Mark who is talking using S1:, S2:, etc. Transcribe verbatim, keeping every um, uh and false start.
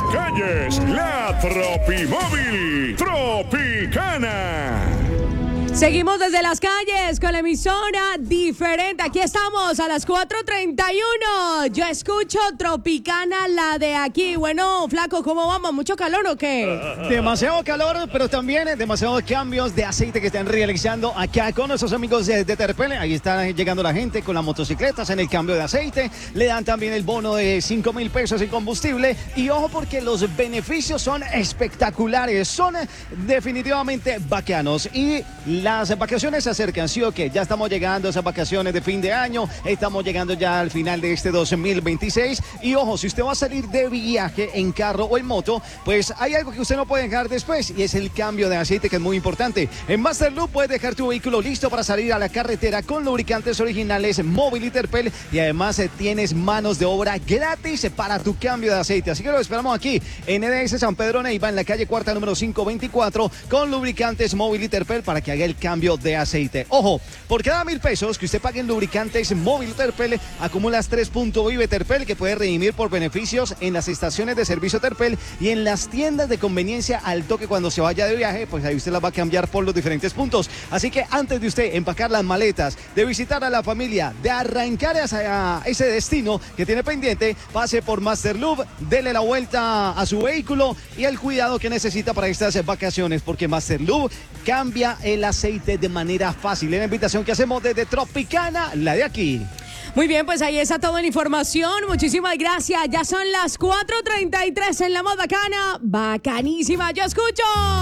S1: calles, la Tropimóvil Tropicana.
S2: Seguimos desde las calles con la emisora diferente. Aquí estamos a las cuatro treinta y uno. Yo escucho Tropicana, la de aquí. Bueno, flaco, ¿cómo vamos? ¿Mucho calor o qué?
S3: Demasiado calor, pero también demasiados cambios de aceite que están realizando acá con nuestros amigos de, de Terpel. Ahí está llegando la gente con las motocicletas en el cambio de aceite. Le dan también el bono de cinco mil pesos en combustible. Y ojo porque los beneficios son espectaculares. Son definitivamente bacanos. Y las vacaciones se acercan, ¿sí o qué? Ya estamos llegando a esas vacaciones de fin de año, estamos llegando ya al final de este dos mil veintiséis y ojo, si usted va a salir de viaje en carro o en moto, pues hay algo que usted no puede dejar después y es el cambio de aceite, que es muy importante. En Master Lube puedes dejar tu vehículo listo para salir a la carretera con lubricantes originales Móvil y Terpel y además eh, tienes manos de obra gratis para tu cambio de aceite, así que lo esperamos aquí en E D S San Pedro Neiva, en la calle cuarta número quinientos veinticuatro, con lubricantes Móvil y Terpel para que haga el cambio de aceite. Ojo, por cada mil pesos que usted pague en lubricantes Móvil Terpel, acumulas tres puntos Vive Terpel que puede redimir por beneficios en las estaciones de servicio Terpel y en las tiendas de conveniencia al toque cuando se vaya de viaje, pues ahí usted las va a cambiar por los diferentes puntos. Así que antes de usted empacar las maletas, de visitar a la familia, de arrancar hacia ese destino que tiene pendiente, pase por Master Lube, dele la vuelta a su vehículo y el cuidado que necesita para estas vacaciones, porque Master Lube cambia el aceite de manera fácil. Es la invitación que hacemos desde Tropicana, la de aquí.
S2: Muy bien, pues ahí está toda la información. Muchísimas gracias. Ya son las cuatro treinta y tres en la más bacana. Bacanísima. Yo escucho.